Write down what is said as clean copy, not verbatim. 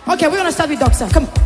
Okay, we're gonna start with Doctor. Come on.